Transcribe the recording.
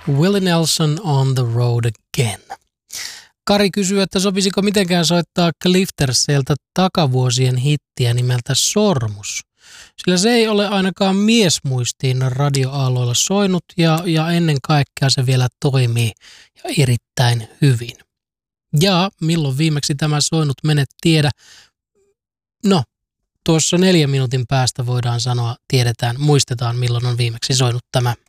Willie Nelson on the road again. Kari kysyy, että sopisiko mitenkään soittaa Cliftersiltä takavuosien hittiä nimeltä Sormus. Sillä se ei ole ainakaan miesmuistiin radioaaloilla soinut ja ennen kaikkea se vielä toimii ja erittäin hyvin. Ja milloin viimeksi tämä soinut, menet tiedä. No, tuossa 4 minuutin päästä voidaan sanoa, tiedetään, muistetaan milloin on viimeksi soinut tämä.